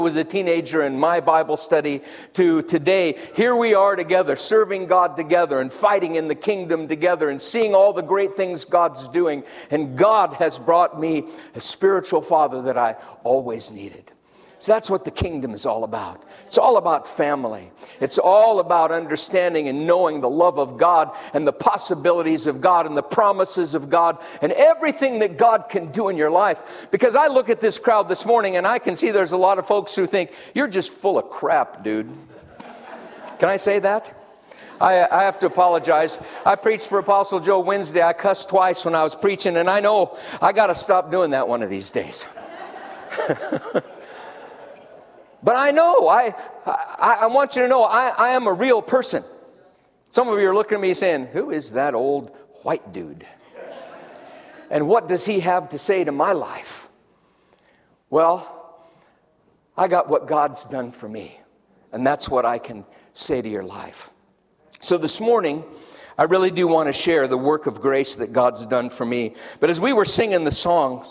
was a teenager in my Bible study to today, here we are together, serving God together and fighting in the kingdom together and seeing all the great things God's doing. And God has brought me a spiritual father that I always needed. So that's what the kingdom is all about. It's all about family. It's all about understanding and knowing the love of God and the possibilities of God and the promises of God and everything that God can do in your life. Because I look at this crowd this morning and I can see there's a lot of folks who think, you're just full of crap, dude. Can I say that? I have to apologize. I preached for Apostle Joe Wednesday. I cussed twice when I was preaching, and I know I got to stop doing that one of these days. But I know, I want you to know, I am a real person. Some of you are looking at me saying, who is that old white dude? And what does he have to say to my life? Well, I got what God's done for me. And that's what I can say to your life. So this morning, I really do want to share the work of grace that God's done for me. But as we were singing the songs,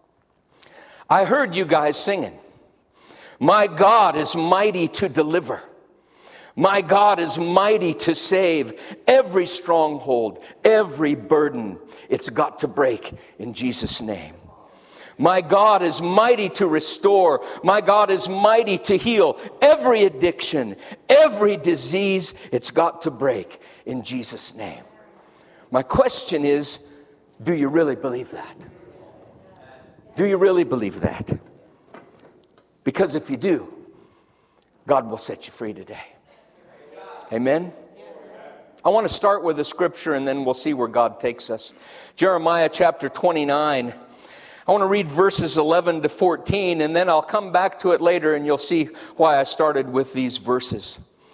I heard you guys singing. My God is mighty to deliver. My God is mighty to save. Every stronghold, every burden, it's got to break in Jesus' name. My God is mighty to restore. My God is mighty to heal. Every addiction, every disease, it's got to break in Jesus' name. My question is, do you really believe that? Do you really believe that? Because if you do, God will set you free today. Amen? I want to start with a scripture and then we'll see where God takes us. Jeremiah chapter 29. I want to read verses 11 to 14 and then I'll come back to it later and you'll see why I started with these verses.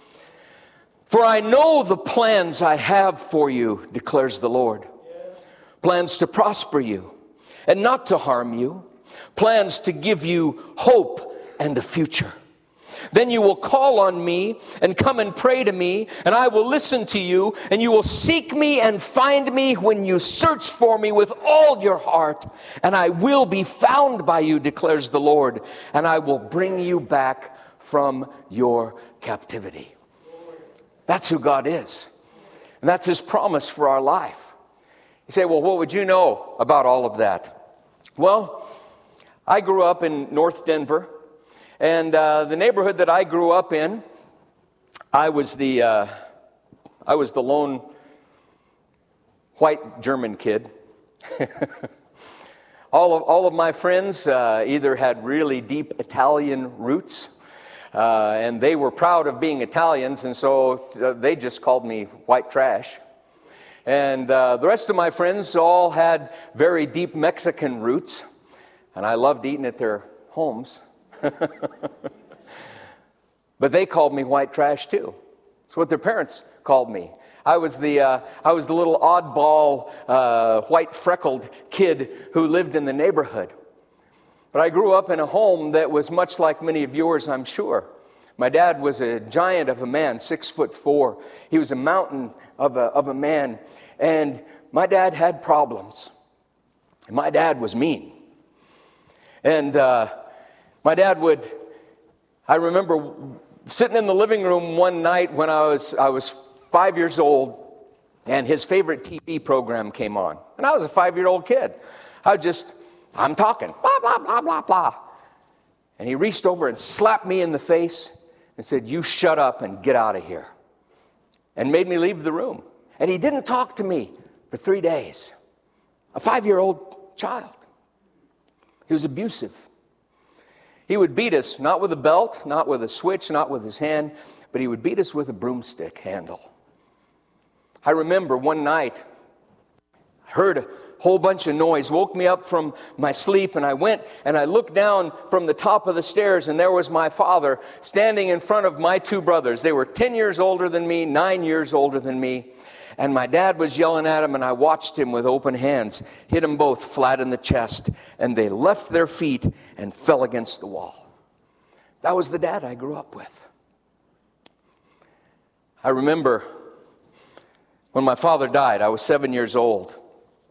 For I know the plans I have for you, declares the Lord. Plans to prosper you and not to harm you. Plans to give you hope and a future. Then you will call on me and come and pray to me, and I will listen to you, and you will seek me and find me when you search for me with all your heart, and I will be found by you, declares the Lord, and I will bring you back from your captivity. That's who God is, and that's His promise for our life. You say, well, what would you know about all of that? Well, I grew up in North Denver. And the neighborhood that I grew up in, I was the lone white German kid. all of my friends either had really deep Italian roots, and they were proud of being Italians, and so they just called me white trash. And the rest of my friends all had very deep Mexican roots, and I loved eating at their homes. But they called me white trash too. That's what their parents called me. I was the little oddball, white freckled kid who lived in the neighborhood. But I grew up in a home that was much like many of yours, I'm sure. My dad was a giant of a man, 6'4". He was a mountain of a man, and my dad had problems. My dad was mean, and my dad I remember sitting in the living room one night when I was 5 years old, and his favorite TV program came on. And I was a 5-year-old kid. I'm talking, blah, blah, blah, blah, blah. And he reached over and slapped me in the face and said, you shut up and get out of here. And made me leave the room. And he didn't talk to me for 3 days. A 5-year-old child. He was abusive. He would beat us, not with a belt, not with a switch, not with his hand, but he would beat us with a broomstick handle. I remember one night, I heard a whole bunch of noise, woke me up from my sleep, and I went and I looked down from the top of the stairs, and there was my father standing in front of my two brothers. They were 10 years older than me, 9 years older than me. And my dad was yelling at him, and I watched him with open hands, hit them both flat in the chest, and they left their feet and fell against the wall. That was the dad I grew up with. I remember when my father died, I was 7 years old.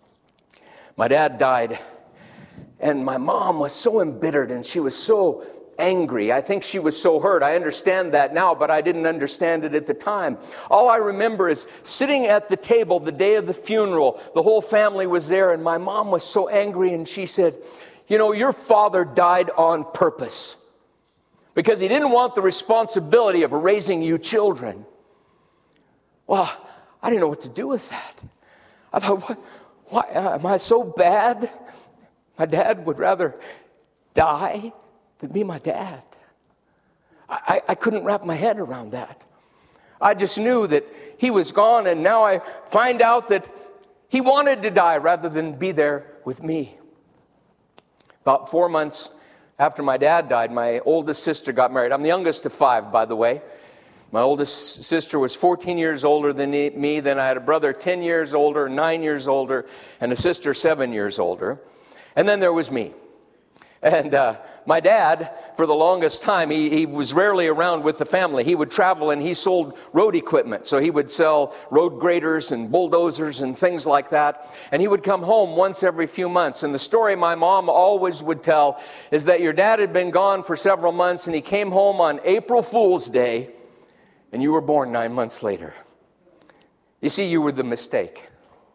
My dad died, and my mom was so embittered, and she was so angry. I think she was so hurt. I understand that now, but I didn't understand it at the time. All I remember is sitting at the table the day of the funeral. The whole family was there, and my mom was so angry, and she said, "You know, your father died on purpose because he didn't want the responsibility of raising you children." Well, I didn't know what to do with that. I thought, why am I so bad? My dad would rather die than be my dad. I couldn't wrap my head around that. I just knew that he was gone, and now I find out that he wanted to die rather than be there with me. About 4 months after my dad died, my oldest sister got married. I'm the youngest of 5, by the way. My oldest sister was 14 years older than me. Then I had a brother 10 years older, 9 years older, and a sister 7 years older. And then there was me. And my dad, for the longest time, he was rarely around with the family. He would travel, and he sold road equipment. So he would sell road graders and bulldozers and things like that. And he would come home once every few months. And the story my mom always would tell is that your dad had been gone for several months, and he came home on April Fool's Day, and you were born 9 months later. You see, you were the mistake.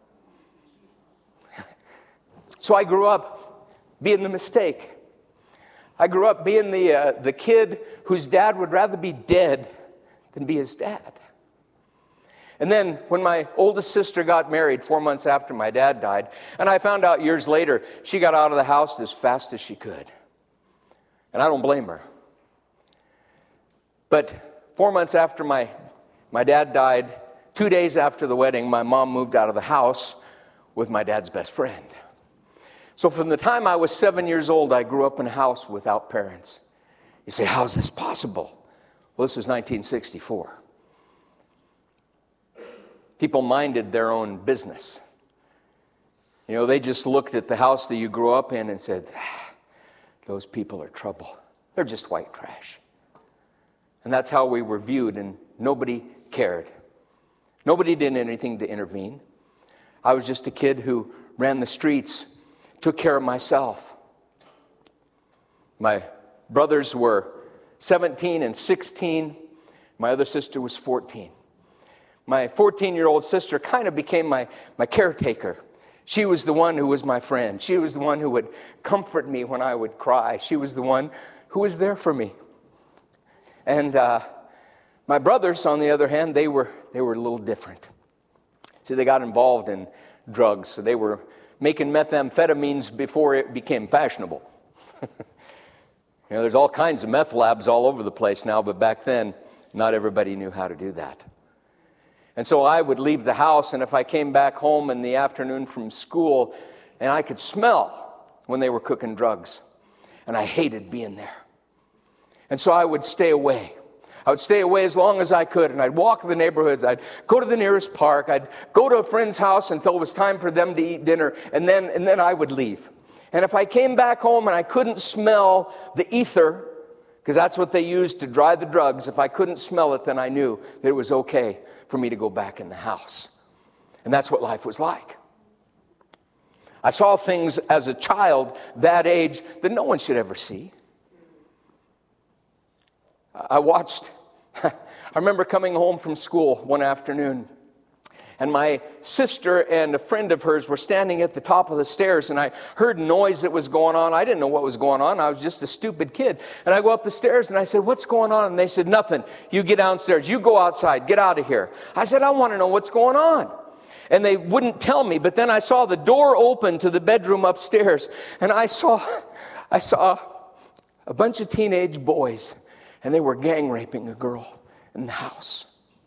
So I grew up being the mistake. I grew up being the kid whose dad would rather be dead than be his dad. And then when my oldest sister got married 4 months after my dad died, and I found out years later, she got out of the house as fast as she could. And I don't blame her. But 4 months after my dad died, 2 days after the wedding, my mom moved out of the house with my dad's best friend. So from the time I was 7 years old, I grew up in a house without parents. You say, how is this possible? Well, this was 1964. People minded their own business. You know, they just looked at the house that you grew up in and said, those people are trouble. They're just white trash. And that's how we were viewed, and nobody cared. Nobody did anything to intervene. I was just a kid who ran the streets, took care of myself. My brothers were 17 and 16. My other sister was 14. My 14-year-old sister kind of became my caretaker. She was the one who was my friend. She was the one who would comfort me when I would cry. She was the one who was there for me. And my brothers, on the other hand, they were a little different. See, they got involved in drugs, so they were making methamphetamines before it became fashionable. You know, there's all kinds of meth labs all over the place now, but back then, not everybody knew how to do that. And so I would leave the house, and if I came back home in the afternoon from school, and I could smell when they were cooking drugs, and I hated being there. And so I would stay away. I would stay away as long as I could, and I'd walk the neighborhoods. I'd go to the nearest park. I'd go to a friend's house until it was time for them to eat dinner, and then I would leave. And if I came back home and I couldn't smell the ether, because that's what they used to dry the drugs, if I couldn't smell it, then I knew that it was okay for me to go back in the house. And that's what life was like. I saw things as a child that age that no one should ever see. I remember coming home from school one afternoon, and my sister and a friend of hers were standing at the top of the stairs, and I heard noise that was going on. I didn't know what was going on. I was just a stupid kid. And I go up the stairs, and I said, "What's going on?" And they said, "Nothing. You get downstairs. You go outside. Get out of here." I said, "I want to know what's going on." And they wouldn't tell me, but then I saw the door open to the bedroom upstairs, and I saw a bunch of teenage boys, and they were gang raping a girl in the house.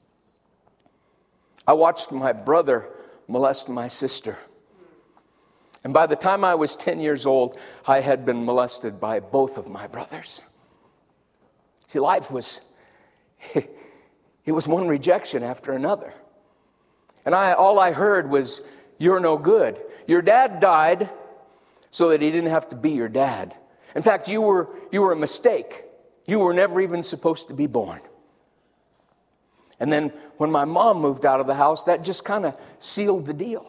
I watched my brother molest my sister. And by the time I was 10 years old, I had been molested by both of my brothers. See, life was, it was one rejection after another. And all I heard was, "You're no good. Your dad died so that he didn't have to be your dad. In fact, you were a mistake. You were never even supposed to be born." And then when my mom moved out of the house, that just kind of sealed the deal.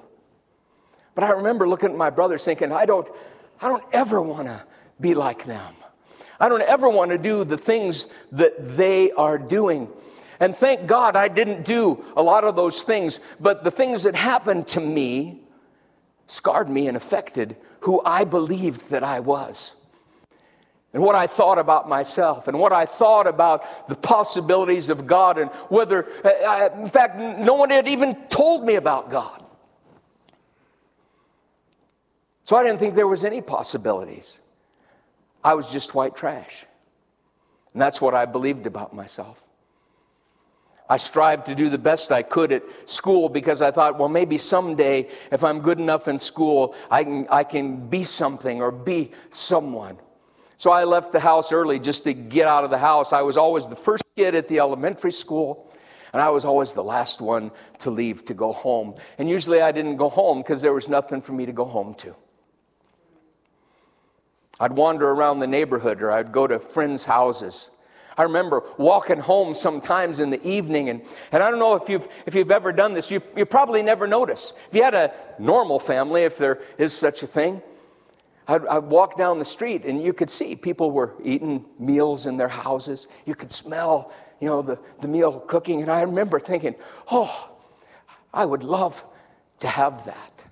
But I remember looking at my brothers thinking, I don't ever want to be like them. I don't ever want to do the things that they are doing. And thank God I didn't do a lot of those things, but the things that happened to me scarred me and affected who I believed that I was. And what I thought about myself, and what I thought about the possibilities of God, and whether, in fact, no one had even told me about God. So I didn't think there was any possibilities. I was just white trash. And that's what I believed about myself. I strived to do the best I could at school because I thought, well, maybe someday if I'm good enough in school, I can be something or be someone. So I left the house early just to get out of the house. I was always the first kid at the elementary school, and I was always the last one to leave to go home. And usually I didn't go home because there was nothing for me to go home to. I'd wander around the neighborhood, or I'd go to friends' houses. I remember walking home sometimes in the evening, and I don't know if you've ever done this. You probably never notice. If you had a normal family, if there is such a thing, I'd walk down the street, and you could see people were eating meals in their houses. You could smell, the meal cooking, and I remember thinking, oh, I would love to have that.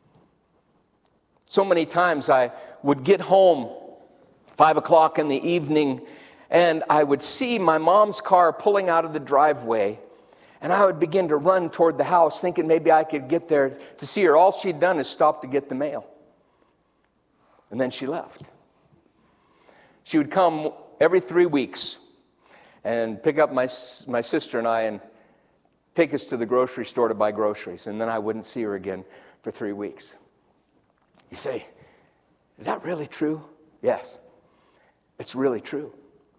So many times I would get home 5 o'clock in the evening, and I would see my mom's car pulling out of the driveway, and I would begin to run toward the house, thinking maybe I could get there to see her. All she'd done is stop to get the mail. And then she left. She would come every 3 weeks and pick up my sister and I and take us to the grocery store to buy groceries. And then I wouldn't see her again for 3 weeks. You say, is that really true? Yes, it's really true.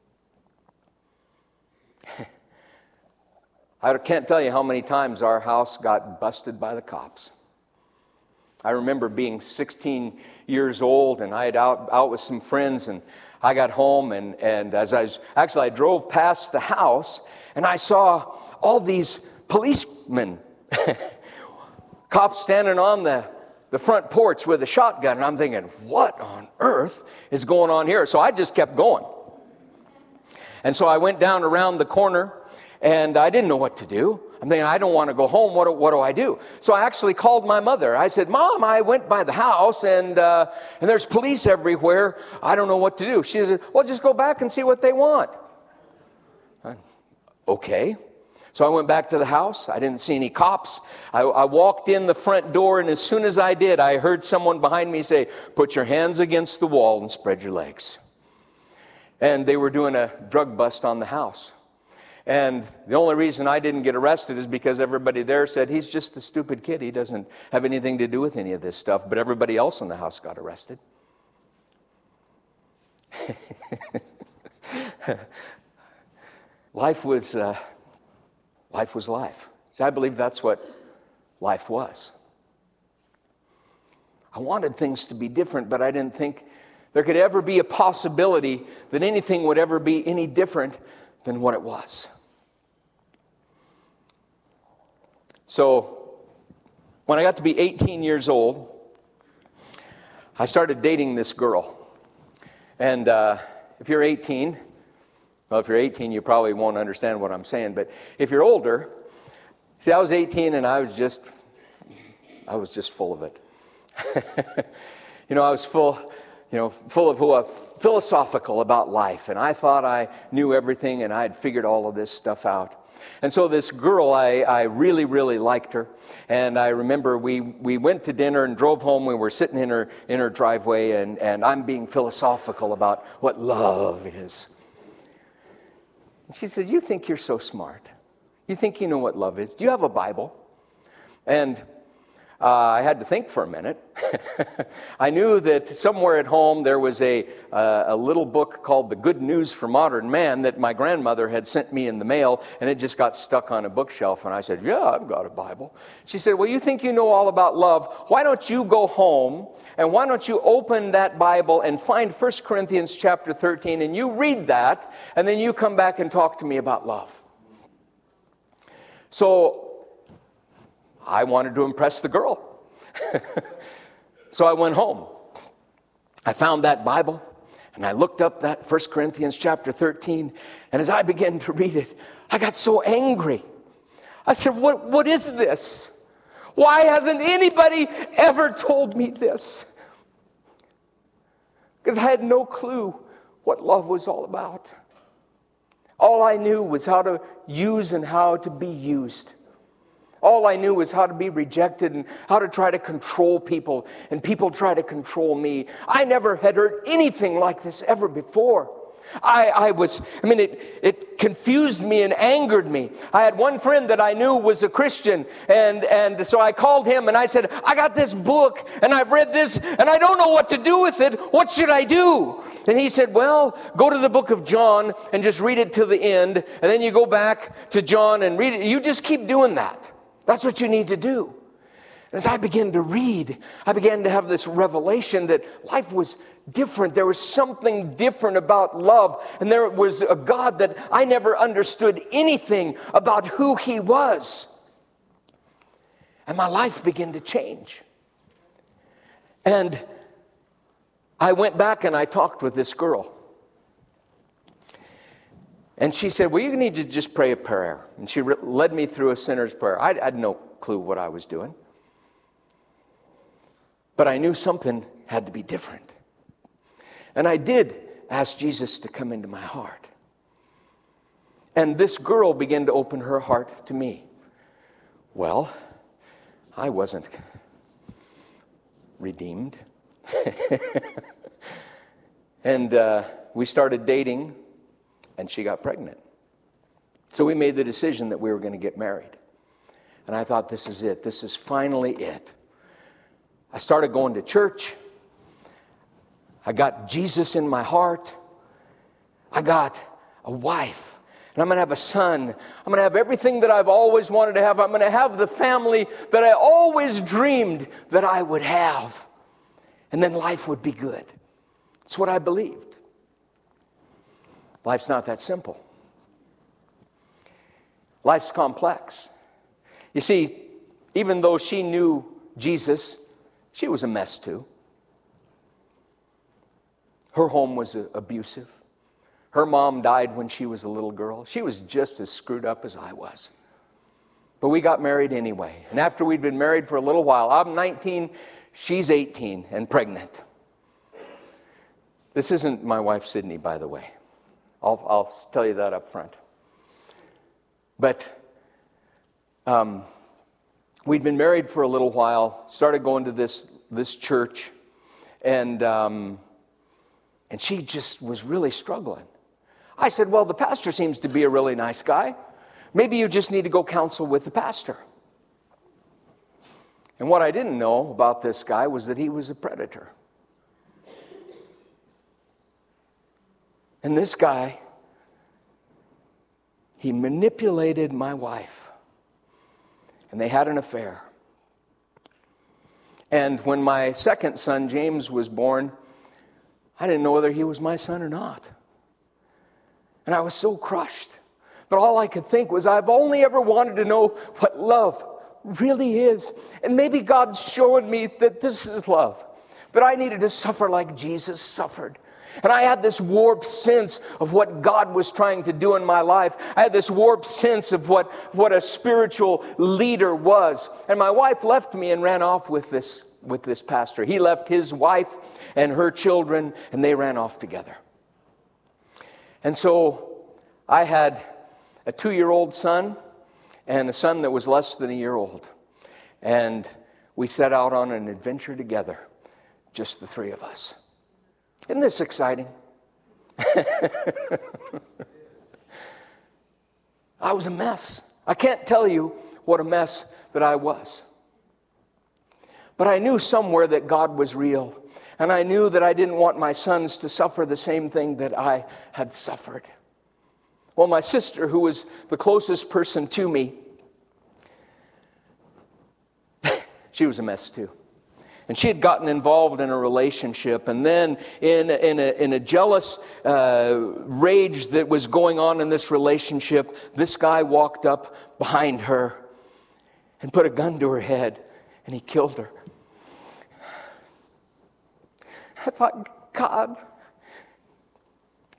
I can't tell you how many times our house got busted by the cops. I remember being 16 years old, and I had out with some friends, and I got home, and as I drove past the house, and I saw all these policemen, cops standing on the front porch with a shotgun, and I'm thinking, what on earth is going on here? So I just kept going. And so I went down around the corner, and I didn't know what to do. I'm thinking, I don't want to go home. What do I do? So I actually called my mother. I said, Mom, I went by the house, and there's police everywhere. I don't know what to do. She said, well, just go back and see what they want. Okay. So I went back to the house. I didn't see any cops. I walked in the front door, and as soon as I did, I heard someone behind me say, put your hands against the wall and spread your legs. And they were doing a drug bust on the house. And the only reason I didn't get arrested is because everybody there said, he's just a stupid kid. He doesn't have anything to do with any of this stuff. But everybody else in the house got arrested. Life was life. See, I believe that's what life was. I wanted things to be different, but I didn't think there could ever be a possibility that anything would ever be any different than what it was. So, when I got to be 18 years old, I started dating this girl. And if you're 18, well, if you're 18, you probably won't understand what I'm saying. But if you're older, see, I was 18 and I was just full of it. I was full of philosophical about life. And I thought I knew everything and I had figured all of this stuff out. And so this girl, I really, really liked her. And I remember we went to dinner and drove home. We were sitting in her driveway, and I'm being philosophical about what love is. And she said, you think you're so smart. You think you know what love is. Do you have a Bible? And I had to think for a minute. I knew that somewhere at home there was a little book called The Good News for Modern Man that my grandmother had sent me in the mail, and it just got stuck on a bookshelf. And I said, yeah, I've got a Bible. She said, well, you think you know all about love. Why don't you go home, and why don't you open that Bible and find 1 Corinthians chapter 13, and you read that, and then you come back and talk to me about love. So I wanted to impress the girl. So I went home. I found that Bible, And I looked up that 1 Corinthians chapter 13, and as I began to read it, I got so angry. I said, what is this? Why hasn't anybody ever told me this? Because I had no clue what love was all about. All I knew was how to use and how to be used. All I knew was how to be rejected and how to try to control people, and people try to control me. I never had heard anything like this ever before. It confused me and angered me. I had one friend that I knew was a Christian, and so I called him and I said, I got this book and I've read this and I don't know what to do with it. What should I do? And he said, well, go to the book of John and just read it to the end, and then you go back to John and read it. You just keep doing that. That's what you need to do. As I began to read, I began to have this revelation that life was different. There was something different about love. And there was a God that I never understood anything about who He was. And my life began to change. And I went back and I talked with this girl. And she said, well, you need to just pray a prayer. And she led me through a sinner's prayer. I had no clue what I was doing. But I knew something had to be different. And I did ask Jesus to come into my heart. And this girl began to open her heart to me. Well, I wasn't redeemed. And we started dating, and she got pregnant. So we made the decision that we were going to get married. And I thought, this is it. This is finally it. I started going to church. I got Jesus in my heart. I got a wife. And I'm going to have a son. I'm going to have everything that I've always wanted to have. I'm going to have the family that I always dreamed that I would have. And then life would be good. It's what I believed. Life's not that simple. Life's complex. You see, even though she knew Jesus, she was a mess too. Her home was abusive. Her mom died when she was a little girl. She was just as screwed up as I was. But we got married anyway. And after we'd been married for a little while, I'm 19, she's 18 and pregnant. This isn't my wife, Sydney, by the way. I'll tell you that up front. But we'd been married for a little while, started going to this church, and she just was really struggling. I said, well, the pastor seems to be a really nice guy. Maybe you just need to go counsel with the pastor. And what I didn't know about this guy was that he was a predator. And this guy, he manipulated my wife. And they had an affair. And when my second son, James, was born, I didn't know whether he was my son or not. And I was so crushed. But all I could think was, I've only ever wanted to know what love really is. And maybe God's showing me that this is love. But I needed to suffer like Jesus suffered. And I had this warped sense of what God was trying to do in my life. I had this warped sense of what a spiritual leader was. And my wife left me and ran off with this pastor. He left his wife and her children, and they ran off together. And so I had a 2-year-old son and a son that was less than a year old. And we set out on an adventure together, just the three of us. Isn't this exciting? I was a mess. I can't tell you what a mess that I was. But I knew somewhere that God was real. And I knew that I didn't want my sons to suffer the same thing that I had suffered. Well, my sister, who was the closest person to me, she was a mess too. And she had gotten involved in a relationship, and then in a jealous rage that was going on in this relationship, this guy walked up behind her and put a gun to her head, and he killed her. I thought, God,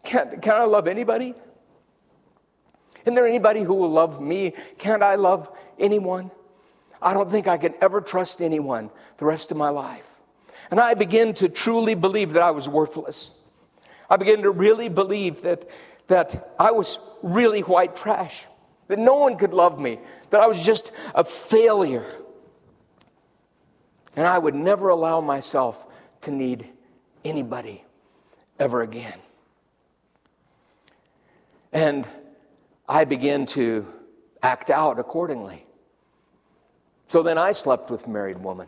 Can't I love anybody? Isn't there anybody who will love me? Can't I love anyone? I don't think I can ever trust anyone the rest of my life. And I began to truly believe that I was worthless. I began to really believe that I was really white trash, that no one could love me, that I was just a failure. And I would never allow myself to need anybody ever again. And I began to act out accordingly. So then I slept with a married woman.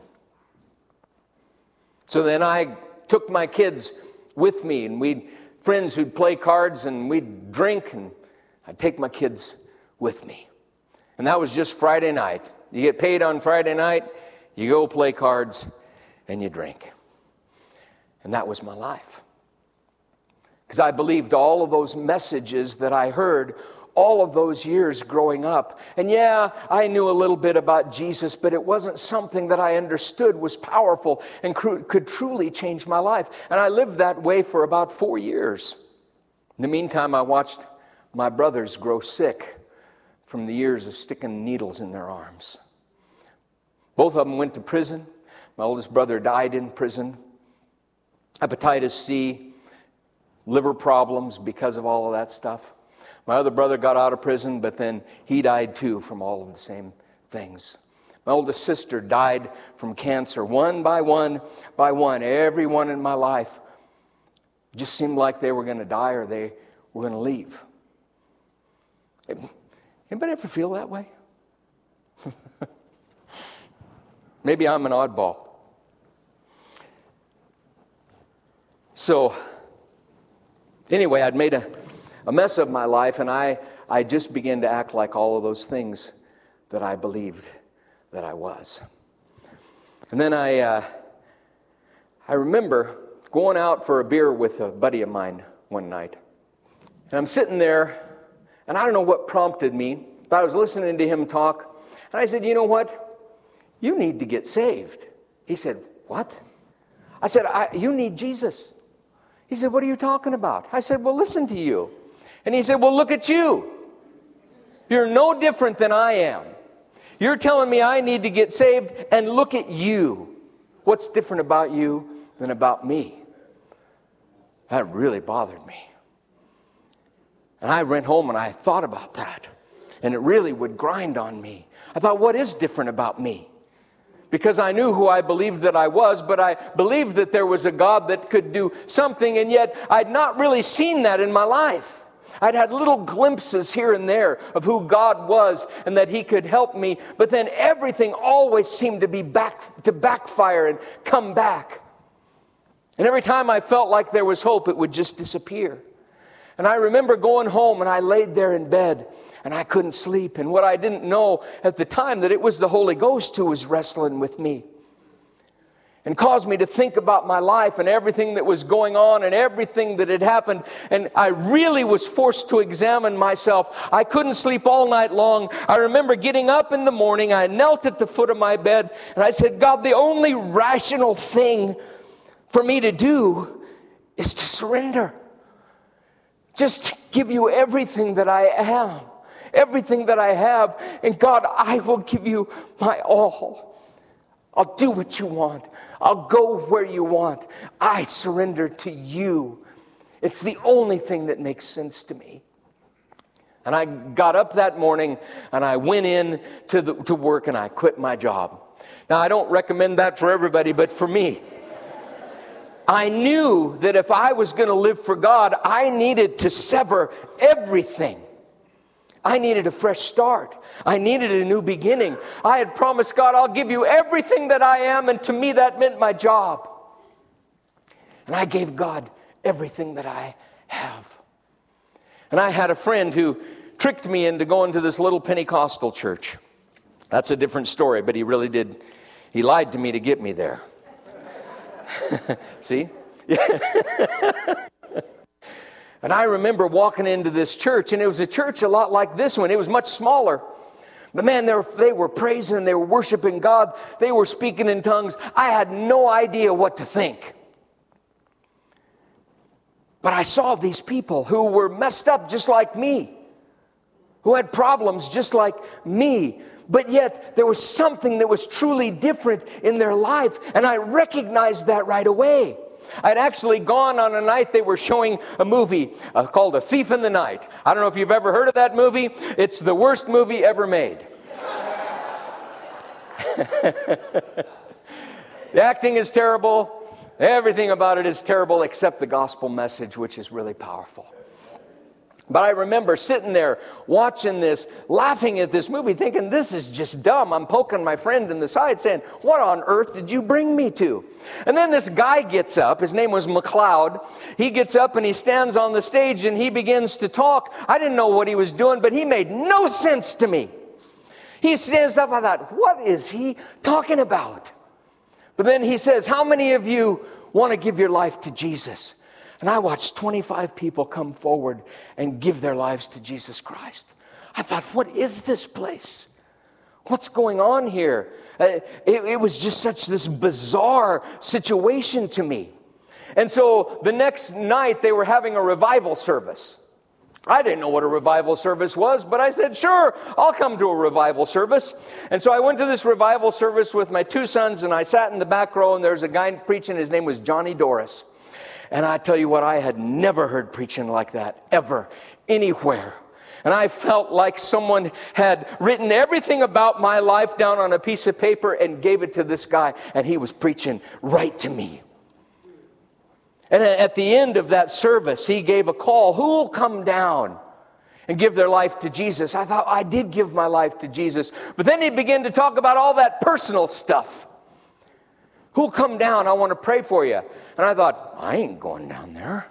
So then I took my kids with me, and we'd friends who'd play cards and we'd drink, and I'd take my kids with me. And that was just Friday night. You get paid on Friday night, you go play cards, and you drink. And that was my life. Because I believed all of those messages that I heard all of those years growing up. And yeah, I knew a little bit about Jesus, but it wasn't something that I understood was powerful and could truly change my life. And I lived that way for about 4 years. In the meantime, I watched my brothers grow sick from the years of sticking needles in their arms. Both of them went to prison. My oldest brother died in prison. Hepatitis C, liver problems because of all of that stuff. My other brother got out of prison, but then he died too from all of the same things. My oldest sister died from cancer, one by one by one. Everyone in my life just seemed like they were going to die or they were going to leave. Anybody ever feel that way? Maybe I'm an oddball. So, anyway, I'd made a mess of my life, and I just began to act like all of those things that I believed that I was. And then I remember going out for a beer with a buddy of mine one night. And I'm sitting there, and I don't know what prompted me, but I was listening to him talk, and I said, you know what? You need to get saved. He said, what? I said, you need Jesus. He said, what are you talking about? I said, well, listen to you. And he said, well, look at you. You're no different than I am. You're telling me I need to get saved, and look at you. What's different about you than about me? That really bothered me. And I went home and I thought about that. And it really would grind on me. I thought, what is different about me? Because I knew who I believed that I was, but I believed that there was a God that could do something, and yet I'd not really seen that in my life. I'd had little glimpses here and there of who God was and that He could help me, but then everything always seemed to backfire and come back. And every time I felt like there was hope, it would just disappear. And I remember going home and I laid there in bed and I couldn't sleep. And what I didn't know at the time, that it was the Holy Ghost who was wrestling with me and caused me to think about my life and everything that was going on and everything that had happened. And I really was forced to examine myself. I couldn't sleep all night long. I remember getting up in the morning. I knelt at the foot of my bed and I said, God, the only rational thing for me to do is to surrender. Just give you everything that I am, everything that I have. And God, I will give you my all. I'll do what you want. I'll go where you want. I surrender to you. It's the only thing that makes sense to me. And I got up that morning and I went in to work and I quit my job. Now, I don't recommend that for everybody, but for me, I knew that if I was going to live for God, I needed to sever everything. I needed a fresh start. I needed a new beginning. I had promised God, I'll give you everything that I am, and to me that meant my job. And I gave God everything that I have. And I had a friend who tricked me into going to this little Pentecostal church. That's a different story, but he really did. He lied to me to get me there. See? And I remember walking into this church, and it was a church a lot like this one. It was much smaller. But man, they were praising, they were worshiping God, they were speaking in tongues. I had no idea what to think. But I saw these people who were messed up just like me, who had problems just like me. But yet there was something that was truly different in their life. And I recognized that right away. I'd actually gone on a night they were showing a movie called A Thief in the Night. I don't know if you've ever heard of that movie. It's the worst movie ever made. The acting is terrible. Everything about it is terrible except the gospel message, which is really powerful. But I remember sitting there watching this, laughing at this movie, thinking, this is just dumb. I'm poking my friend in the side saying, what on earth did you bring me to? And then this guy gets up. His name was McLeod. He gets up and he stands on the stage and he begins to talk. I didn't know what he was doing, but he made no sense to me. He stands up. I thought, what is he talking about? But then he says, how many of you want to give your life to Jesus? And I watched 25 people come forward and give their lives to Jesus Christ. I thought, what is this place? What's going on here? It was just such this bizarre situation to me. And so the next night they were having a revival service. I didn't know what a revival service was, but I said, sure, I'll come to a revival service. And so I went to this revival service with my two sons, and I sat in the back row, and there's a guy preaching. His name was Johnny Doris. And I tell you what, I had never heard preaching like that, ever, anywhere. And I felt like someone had written everything about my life down on a piece of paper and gave it to this guy, and he was preaching right to me. And at the end of that service, he gave a call. Who will come down and give their life to Jesus? I thought, I did give my life to Jesus. But then he began to talk about all that personal stuff. Who'll come down? I want to pray for you. And I thought, I ain't going down there.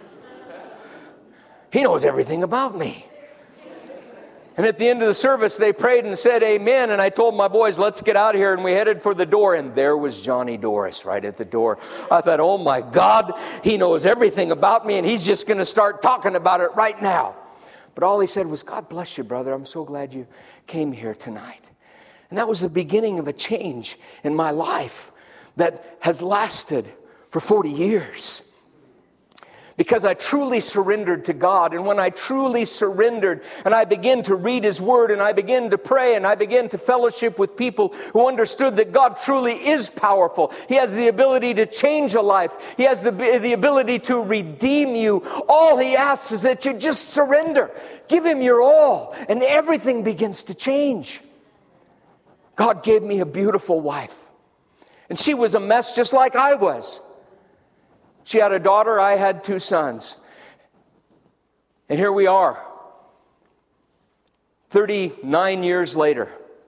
He knows everything about me. And at the end of the service, they prayed and said amen. And I told my boys, let's get out of here. And we headed for the door. And there was Johnny Doris right at the door. I thought, oh my God, he knows everything about me. And he's just going to start talking about it right now. But all he said was, God bless you, brother. I'm so glad you came here tonight. And that was the beginning of a change in my life that has lasted for 40 years. Because I truly surrendered to God. And when I truly surrendered and I began to read His Word and I began to pray and I began to fellowship with people who understood that God truly is powerful. He has the ability to change a life. He has the ability to redeem you. All He asks is that you just surrender. Give Him your all and everything begins to change. God gave me a beautiful wife. And she was a mess just like I was. She had a daughter, I had two sons. And here we are, 39 years later.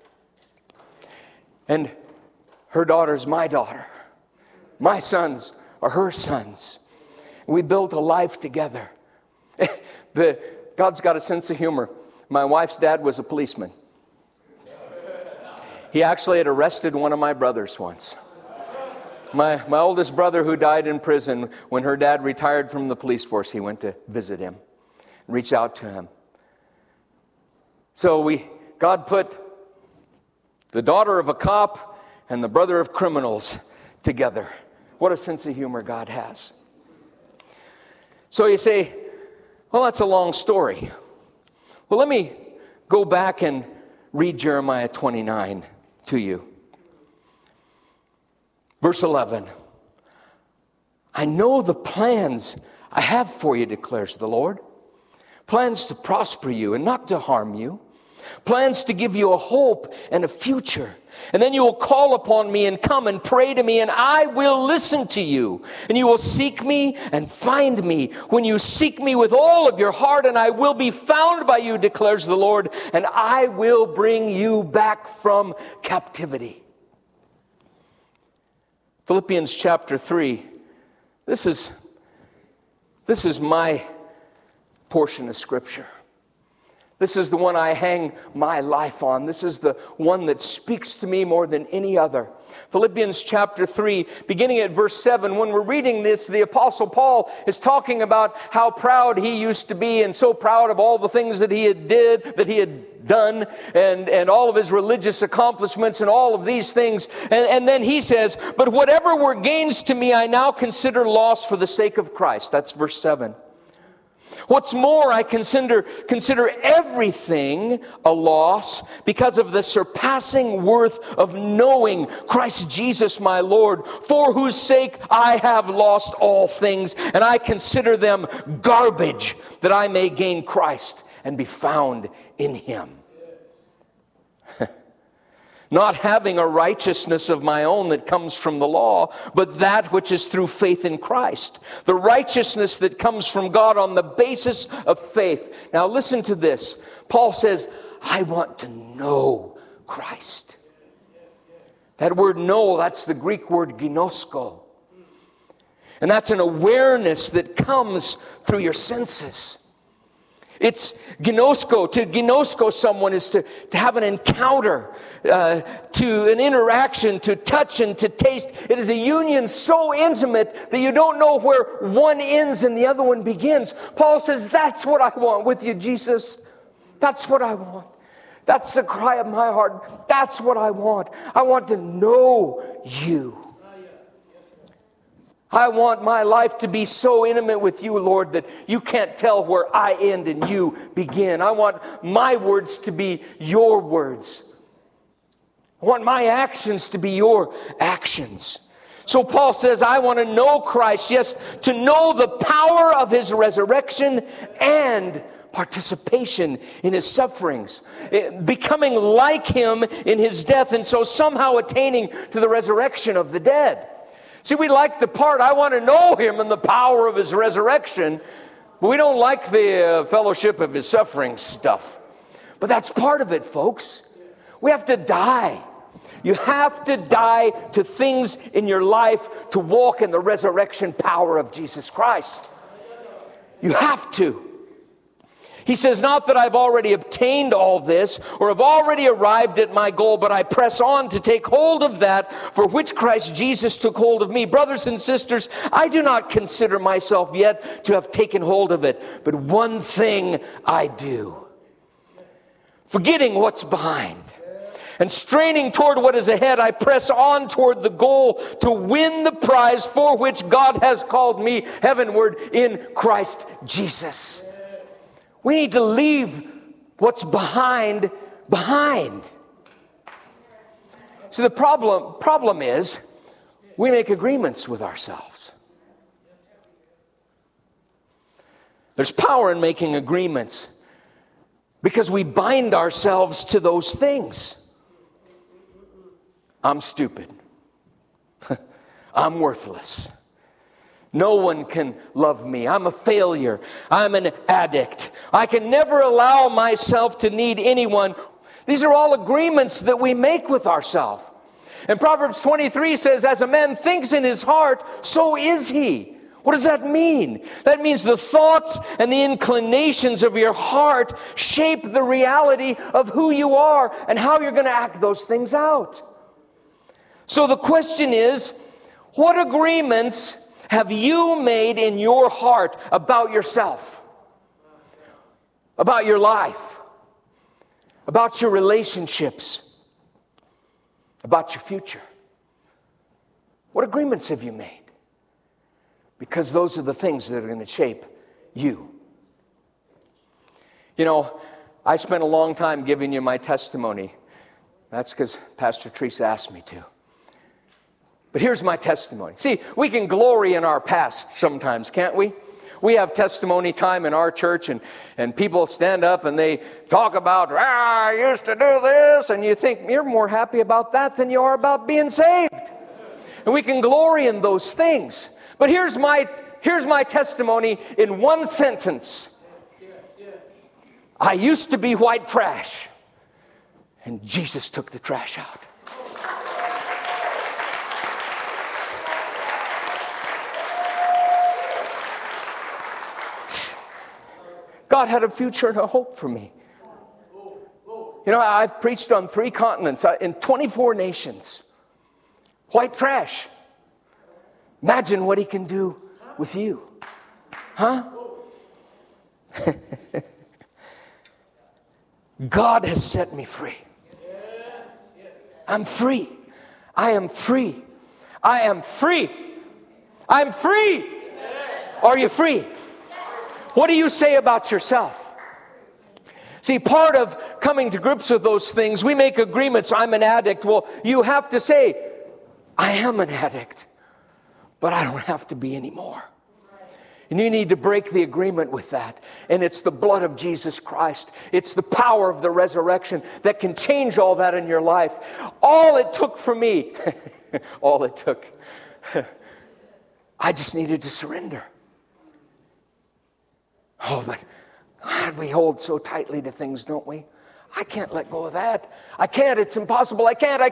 And her daughter's my daughter. My sons are her sons. We built a life together. God's got a sense of humor. My wife's dad was a policeman. He actually had arrested one of my brothers once. My oldest brother who died in prison, when her dad retired from the police force, he went to visit him, reach out to him. So God put the daughter of a cop and the brother of criminals together. What a sense of humor God has. So you say, well, that's a long story. Well, let me go back and read Jeremiah 29 to you. Verse 11, I know the plans I have for you, declares the Lord. Plans to prosper you and not to harm you. Plans to give you a hope and a future. And then you will call upon me and come and pray to me, and I will listen to you. And you will seek me and find me when you seek me with all of your heart, and I will be found by you, declares the Lord, and I will bring you back from captivity. Philippians chapter 3. This is my portion of Scripture. This is the one I hang my life on. This is the one that speaks to me more than any other. Philippians chapter 3, beginning at verse 7, when we're reading this, the Apostle Paul is talking about how proud he used to be and so proud of all the things that he had done, and all of his religious accomplishments and all of these things. And then he says, but whatever were gains to me, I now consider loss for the sake of Christ. That's verse 7. What's more, I consider everything a loss because of the surpassing worth of knowing Christ Jesus my Lord, for whose sake I have lost all things, and I consider them garbage, that I may gain Christ and be found in Him. Not having a righteousness of my own that comes from the law, but that which is through faith in Christ. The righteousness that comes from God on the basis of faith. Now listen to this. Paul says, I want to know Christ. That word know, that's the Greek word ginosko. And that's an awareness that comes through your senses. It's ginosko. To ginosko someone is to have an encounter, to an interaction, to touch and to taste. It is a union so intimate that you don't know where one ends and the other one begins. Paul says, that's what I want with you, Jesus. That's what I want. That's the cry of my heart. That's what I want. I want to know you. I want my life to be so intimate with you, Lord, that you can't tell where I end and you begin. I want my words to be your words. I want my actions to be your actions. So Paul says, I want to know Christ, yes, to know the power of His resurrection and participation in His sufferings, becoming like Him in His death, and so somehow attaining to the resurrection of the dead. See, we like the part, I want to know Him and the power of His resurrection, but we don't like the fellowship of His suffering stuff. But that's part of it, folks. We have to die. You have to die to things in your life to walk in the resurrection power of Jesus Christ. You have to. He says, not that I've already obtained all this or have already arrived at my goal, but I press on to take hold of that for which Christ Jesus took hold of me. Brothers and sisters, I do not consider myself yet to have taken hold of it, but one thing I do, forgetting what's behind and straining toward what is ahead, I press on toward the goal to win the prize for which God has called me heavenward in Christ Jesus. We need to leave what's behind. So the problem is we make agreements with ourselves. There's power in making agreements because we bind ourselves to those things. I'm stupid. I'm worthless. No one can love me. I'm a failure. I'm an addict. I can never allow myself to need anyone. These are all agreements that we make with ourselves. And Proverbs 23 says, as a man thinks in his heart, so is he. What does that mean? That means the thoughts and the inclinations of your heart shape the reality of who you are and how you're going to act those things out. So the question is, what agreements have you made in your heart about yourself, about your life, about your relationships, about your future? What agreements have you made? Because those are the things that are going to shape you. You know, I spent a long time giving you my testimony. That's because Pastor Teresa asked me to. But here's my testimony. See, we can glory in our past sometimes, can't we? We have testimony time in our church, and people stand up and they talk about, I used to do this, and you think you're more happy about that than you are about being saved. And we can glory in those things. But here's my testimony in one sentence. I used to be white trash, and Jesus took the trash out. God had a future and a hope for me. You know, I've preached on 3 continents, in 24 nations. White trash. Imagine what he can do with you. Huh? God has set me free. I'm free. I am free. I am free. I'm free. Are you free? What do you say about yourself? See, part of coming to grips with those things, we make agreements. I'm an addict. Well, you have to say, I am an addict, but I don't have to be anymore. And you need to break the agreement with that. And it's the blood of Jesus Christ. It's the power of the resurrection that can change all that in your life. All it took for me, all it took, I just needed to surrender. Oh, but God, we hold so tightly to things, don't we? I can't let go of that. I can't. It's impossible. I can't.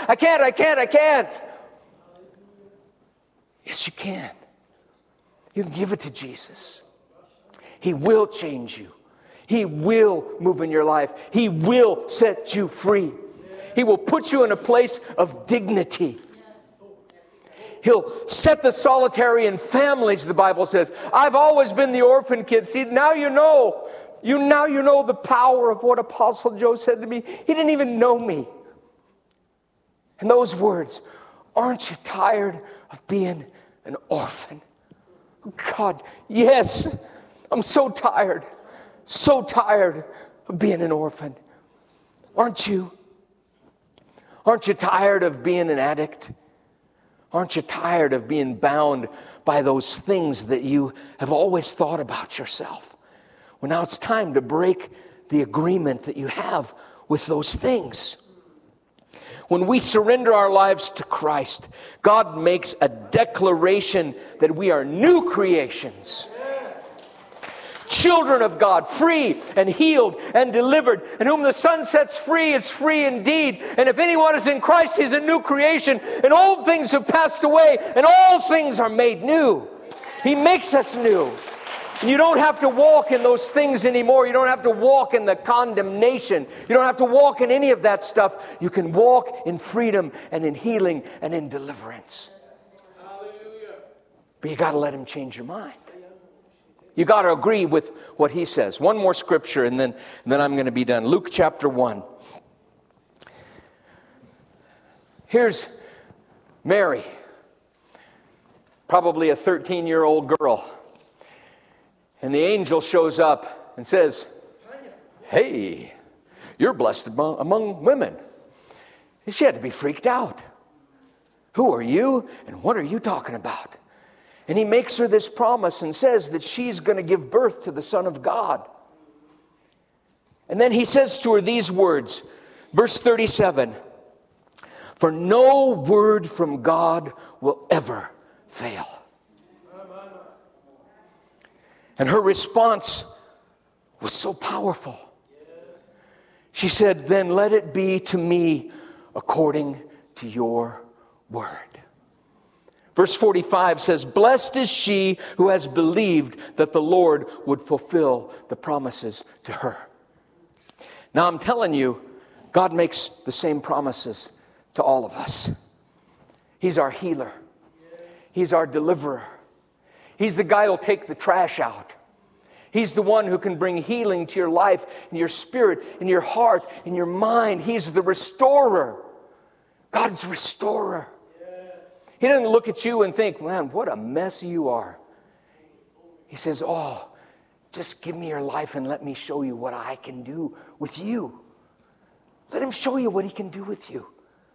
Yes, you can. You can give it to Jesus. He will change you. He will move in your life. He will set you free. He will put you in a place of dignity. He'll set the solitary in families, the Bible says. I've always been the orphan kid. See, now you know. Now you know the power of what Apostle Joe said to me. He didn't even know me. And those words, aren't you tired of being an orphan? God, yes. I'm so tired of being an orphan. Aren't you? Aren't you tired of being an addict? Aren't you tired of being bound by those things that you have always thought about yourself? Well, now it's time to break the agreement that you have with those things. When we surrender our lives to Christ, God makes a declaration that we are new creations. Children of God, free and healed and delivered, and whom the Son sets free is free indeed. And if anyone is in Christ, he's a new creation, and old things have passed away, and all things are made new. He makes us new. And you don't have to walk in those things anymore. You don't have to walk in the condemnation. You don't have to walk in any of that stuff. You can walk in freedom and in healing and in deliverance. Hallelujah. But you got to let him change your mind. You got to agree with what he says. One more scripture and then I'm going to be done. Luke chapter 1. Here's Mary, probably a 13-year-old girl. And the angel shows up and says, hey, you're blessed among women. And she had to be freaked out. Who are you and what are you talking about? And he makes her this promise and says that she's going to give birth to the Son of God. And then he says to her these words, verse 37, for no word from God will ever fail. And her response was so powerful. She said, then let it be to me according to your word. Verse 45 says, blessed is she who has believed that the Lord would fulfill the promises to her. Now I'm telling you, God makes the same promises to all of us. He's our healer. He's our deliverer. He's the guy who'll take the trash out. He's the one who can bring healing to your life, in your spirit, in your heart, in your mind. He's the restorer. God's restorer. He doesn't look at you and think, man, what a mess you are. He says, oh, just give me your life and let me show you what I can do with you. Let him show you what he can do with you.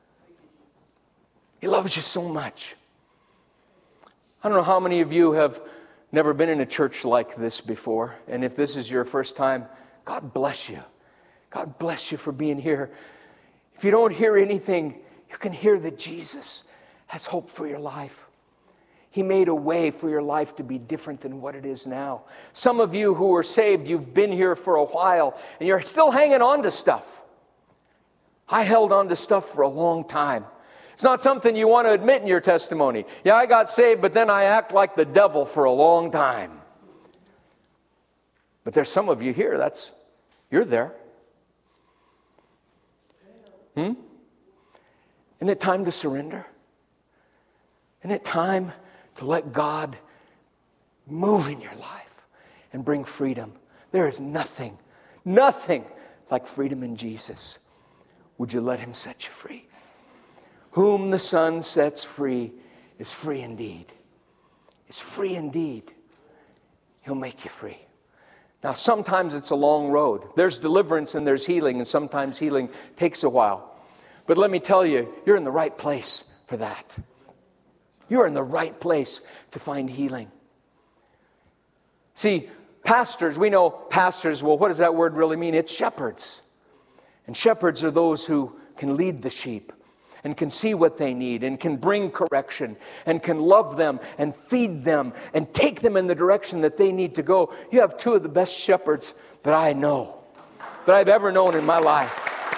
He loves you so much. I don't know how many of you have never been in a church like this before. And if this is your first time, God bless you. God bless you for being here. If you don't hear anything, you can hear that Jesus has hope for your life. He made a way for your life to be different than what it is now. Some of you who are saved, you've been here for a while, and you're still hanging on to stuff. I held on to stuff for a long time. It's not something you want to admit in your testimony. Yeah, I got saved, but then I act like the devil for a long time. But there's some of you here, you're there. Isn't it time to surrender? Isn't it time to let God move in your life and bring freedom? There is nothing like freedom in Jesus. Would you let him set you free? Whom the Son sets free is free indeed. Is free indeed. He'll make you free. Now, sometimes it's a long road. There's deliverance and there's healing, and sometimes healing takes a while. But let me tell you, you're in the right place for that. You're in the right place to find healing. See, pastors, we know pastors, well, what does that word really mean? It's shepherds. And shepherds are those who can lead the sheep and can see what they need and can bring correction and can love them and feed them and take them in the direction that they need to go. You have two of the best shepherds that I know, that I've ever known in my life.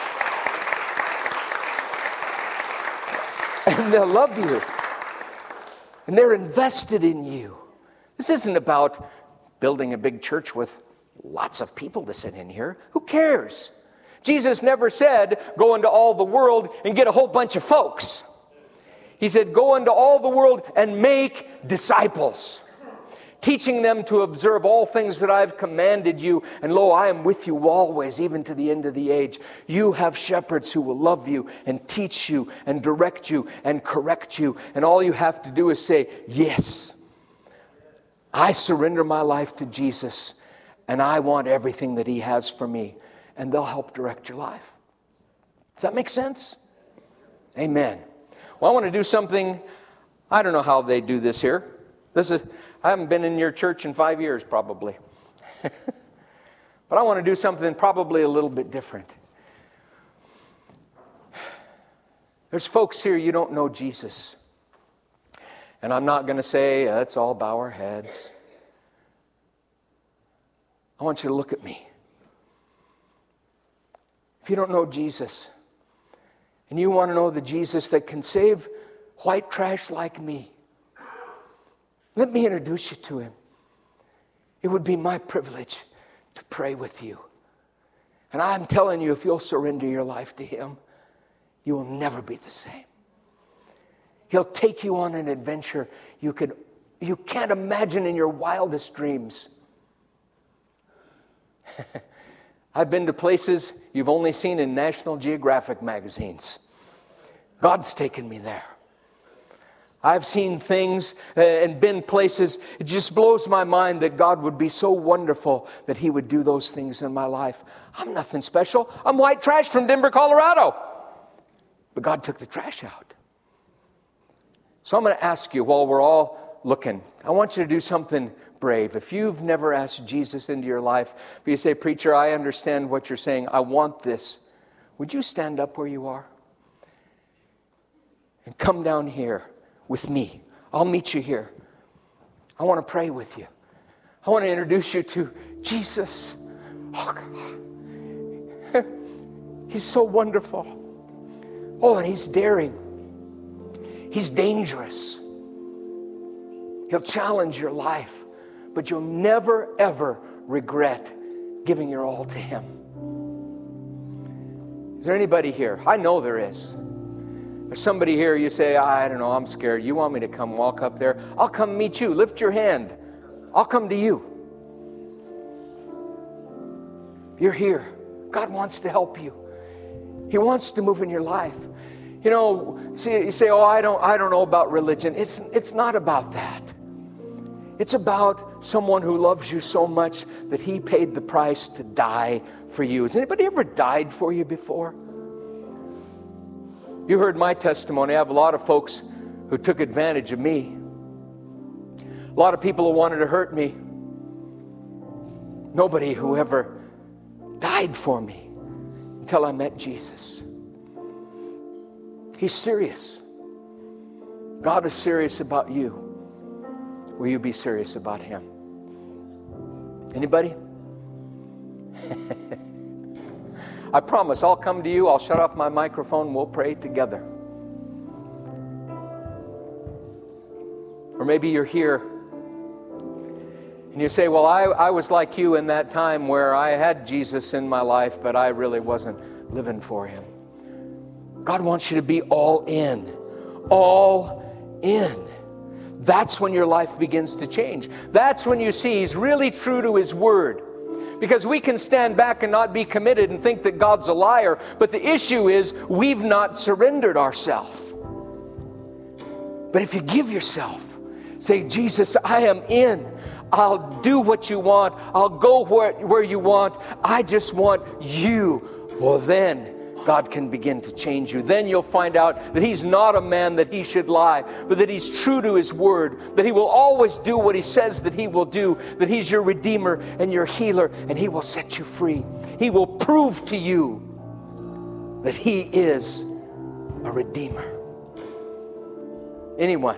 And they'll love you. And they're invested in you. This isn't about building a big church with lots of people to sit in here. Who cares? Jesus never said, go into all the world and get a whole bunch of folks. He said, go into all the world and make disciples, teaching them to observe all things that I've commanded you. And lo, I am with you always, even to the end of the age. You have shepherds who will love you and teach you and direct you and correct you. And all you have to do is say, yes, I surrender my life to Jesus, and I want everything that he has for me. And they'll help direct your life. Does that make sense? Amen. Well, I want to do something. I don't know how they do this here. I haven't been in your church in 5 years, probably. But I want to do something probably a little bit different. There's folks here, you don't know Jesus. And I'm not going to say, let's all bow our heads. I want you to look at me. If you don't know Jesus, and you want to know the Jesus that can save white trash like me, let me introduce you to him. It would be my privilege to pray with you. And I'm telling you, if you'll surrender your life to him, you will never be the same. He'll take you on an adventure you can't imagine in your wildest dreams. I've been to places you've only seen in National Geographic magazines. God's taken me there. I've seen things and been places. It just blows my mind that God would be so wonderful that he would do those things in my life. I'm nothing special. I'm white trash from Denver, Colorado. But God took the trash out. So I'm going to ask you while we're all looking, I want you to do something brave. If you've never asked Jesus into your life, but you say, preacher, I understand what you're saying. I want this. Would you stand up where you are? And come down here with me. I'll meet you here. I want to pray with you. I want to introduce you to Jesus. Oh, God. He's so wonderful. Oh, and he's daring. He's dangerous. He'll challenge your life. But you'll never, ever regret giving your all to him. Is there anybody here? I know there is. There's somebody here, you say, I don't know, I'm scared. You want me to come walk up there? I'll come meet you. Lift your hand. I'll come to you. You're here. God wants to help you. He wants to move in your life. You know, see, you say, oh, I don't know about religion. It's not about that. It's about someone who loves you so much that he paid the price to die for you. Has anybody ever died for you before? You heard my testimony. I have a lot of folks who took advantage of me. A lot of people who wanted to hurt me. Nobody who ever died for me until I met Jesus. He's serious. God is serious about you. Will you be serious about him? Anybody? I promise I'll come to you. I'll shut off my microphone. We'll pray together. Or maybe you're here and you say, well, I was like you in that time where I had Jesus in my life, but I really wasn't living for him. God wants you to be all in. All in. That's when your life begins to change. That's when you see He's really true to His word. Because we can stand back and not be committed and think that God's a liar. But the issue is we've not surrendered ourselves. But if you give yourself, say, Jesus, I am in. I'll do what you want. I'll go where you want. I just want you. Well, then God can begin to change you. Then you'll find out that He's not a man that He should lie, but that He's true to His word, that He will always do what He says that He will do, that He's your Redeemer and your healer, and He will set you free. He will prove to you that He is a Redeemer. Anyone?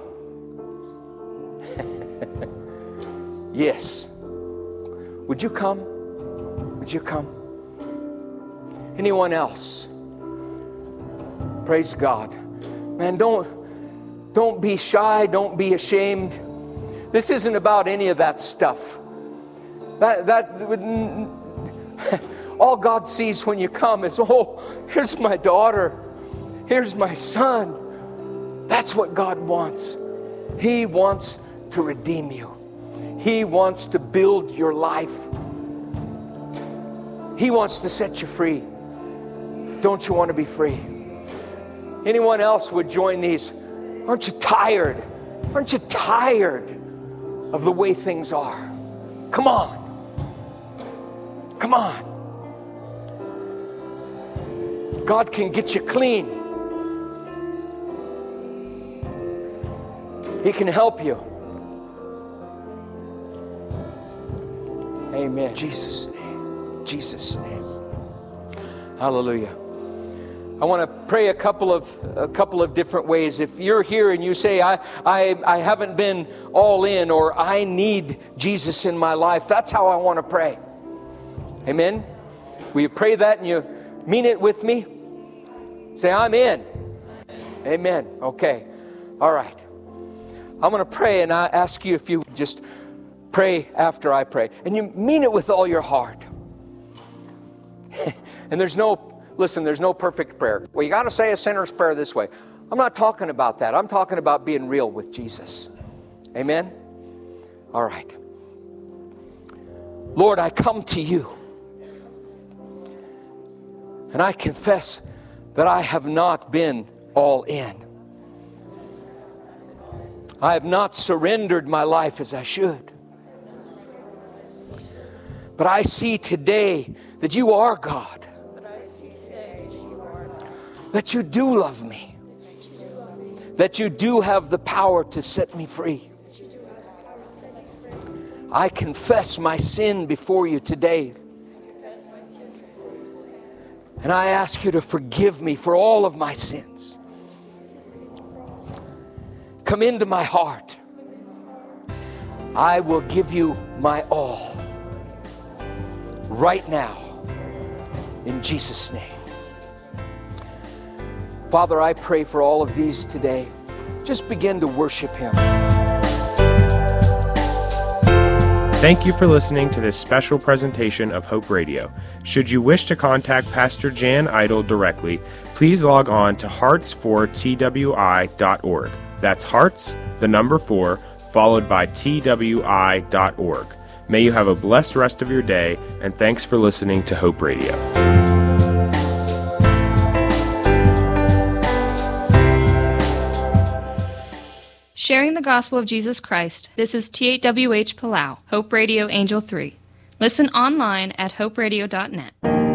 Yes. Would you come? Would you come? Anyone else? Praise God. Man, don't be shy. Don't be ashamed. This isn't about any of that stuff. All God sees when you come is, oh, here's my daughter. Here's my son. That's what God wants. He wants to redeem you. He wants to build your life. He wants to set you free. Don't you want to be free? Anyone else would join these? Aren't you tired? Aren't you tired of the way things are? Come on. Come on. God can get you clean. He can help you. Amen. Jesus' name. Jesus' name. Hallelujah. I want to pray a couple of different ways. If you're here and you say, I haven't been all in, or I need Jesus in my life, that's how I want to pray. Amen. Will you pray that and you mean it with me? Say, I'm in. Amen. Okay. All right. I'm going to pray, and I ask you if you just pray after I pray. And you mean it with all your heart. And there's no perfect prayer. Well, you got to say a sinner's prayer this way. I'm not talking about that. I'm talking about being real with Jesus. Amen? All right. Lord, I come to you. And I confess that I have not been all in. I have not surrendered my life as I should. But I see today that you are God. That you do love me. That you do have the power to set me free. I confess my sin before you today. And I ask you to forgive me for all of my sins. Come into my heart. I will give you my all. Right now, in Jesus' name. Father, I pray for all of these today. Just begin to worship Him. Thank you for listening to this special presentation of Hope Radio. Should you wish to contact Pastor Jan Idle directly, please log on to hearts4twi.org. That's hearts, the number 4, followed by twi.org. May you have a blessed rest of your day, and thanks for listening to Hope Radio. Sharing the gospel of Jesus Christ, this is THWH Palau, Hope Radio Angel 3. Listen online at hoperadio.net.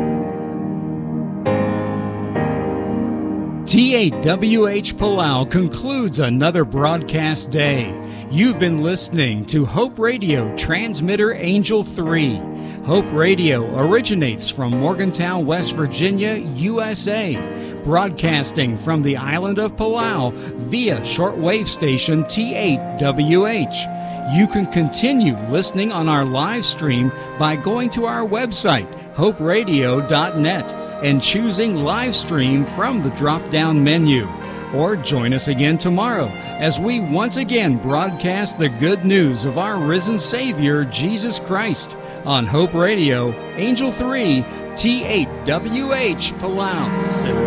THWH Palau concludes another broadcast day. You've been listening to Hope Radio Transmitter Angel 3. Hope Radio originates from Morgantown, West Virginia, USA, broadcasting from the island of Palau via shortwave station T8WH. You can continue listening on our live stream by going to our website, hoperadio.net, and choosing live stream from the drop-down menu. Or join us again tomorrow as we once again broadcast the good news of our risen Savior, Jesus Christ, on Hope Radio, Angel 3, T8WH Palau.